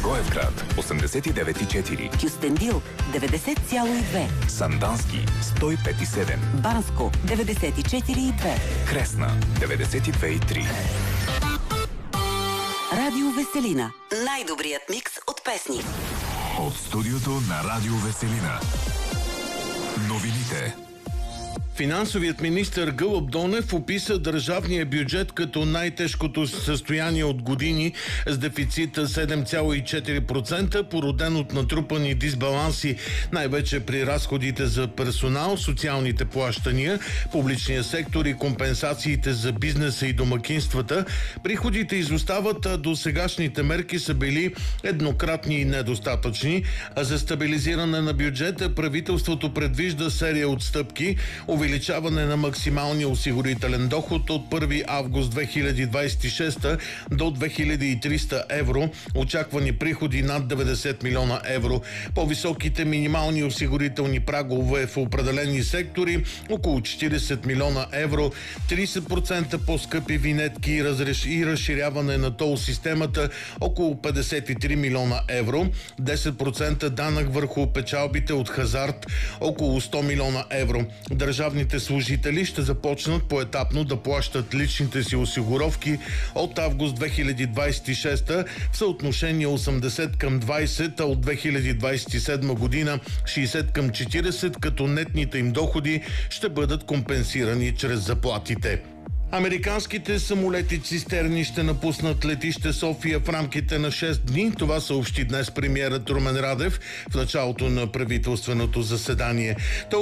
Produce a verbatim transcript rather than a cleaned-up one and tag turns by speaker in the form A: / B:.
A: Благоевград осемдесет и девет и четири,
B: Кюстендил деветдесет цяло и две,
A: Сандански сто и пет и седем,
B: Банско деветдесет и четири и две,
A: Кресна деветдесет и две и три.
B: Радио Веселина. Най-добрият микс от песни.
A: От студиото на Радио Веселина. Новините.
C: Финансовият министър Гълъб Донев описа държавния бюджет като най-тежкото състояние от години с дефицита седем цяло и четири процента, породен от натрупани дисбаланси, най-вече при разходите за персонал, социалните плащания, публичния сектор и компенсациите за бизнеса и домакинствата. Приходите изостават, а до сегашните мерки са били еднократни и недостатъчни. А за стабилизиране на бюджета правителството предвижда серия отстъпки, увеличаване на максималния осигурителен доход от първи август две хиляди двадесет и шеста до две хиляди и триста евро, очаквани приходи над деветдесет милиона евро, по-високите минимални осигурителни прагове в определени сектори около четиридесет милиона евро, тридесет процента по-скъпи винетки и, разреш... и разширяване на тол системата около петдесет и три милиона евро, десет процента данък върху печалбите от хазарт около сто милиона евро. Държавните служители ще започнат поетапно да плащат личните си осигуровки от август две хиляди двадесет и шеста в съотношение осемдесет към двадесет, а от две хиляди двадесет и седма година шейсет към четиридесет, като нетните им доходи ще бъдат компенсирани чрез заплатите. Американските самолети-цистерни ще напуснат летище София в рамките на шест дни. Това съобщи днес премиерът Румен Радев в началото на правителственото заседание.